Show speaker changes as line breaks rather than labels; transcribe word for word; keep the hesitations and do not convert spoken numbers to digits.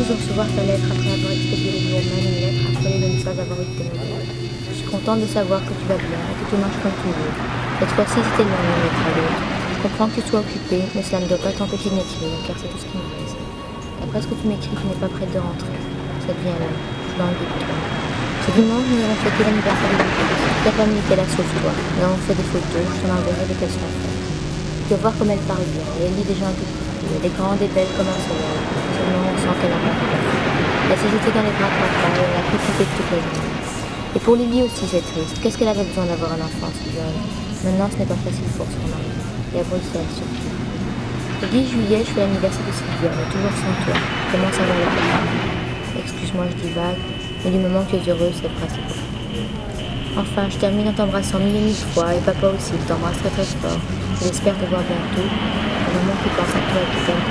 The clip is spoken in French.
de recevoir ta lettre après avoir expédié le jour même une lettre affolée de ne pas avoir eu de tes nouvelles. Je suis contente de savoir que tu vas bien et que tout marche comme toujours. Cette fois-ci, c'était loin d'une lettre à l'autre. Je comprends que tu sois occupée, mais cela ne doit pas t'empêcher de m'écrire, car c'est tout ce qui me reste. D'après ce que tu m'écris, tu n'es pas prête de rentrer. Ça devient long. Je m'ennuie de toi. Ce dimanche, nous avons fêté l'anniversaire de Lucas. Toute la famille était là sauf toi. Nous avons fait des photos, je t'en enverrai dès qu'elles sont faites. Tu peux voir comme elle parle bien, et elle lit déjà un peu plus. Elle est grande et belle comme un soleil. Seulement, on sent qu'elle a pas peur. Elle s'est jetée dans les bras de papa et elle a pris poupée toute la journée. Et pour Lily aussi, c'est triste. Qu'est-ce qu'elle avait besoin d'avoir un enfant si jeune? Maintenant, ce n'est pas facile pour son mari. Et à Bruxelles, surtout. Le dix juillet, je fais l'anniversaire de Sylvia, mais toujours sans toi. Comment ça va la famille? Excuse-moi, je divague, mais du moment que tu es heureuse, c'est le principal. Enfin, je termine en t'embrassant mille et mille fois, et papa aussi, il t'embrasse très très fort. Je l'espère te voir bientôt. C'est vraiment qui pense à toi et qui t'aime.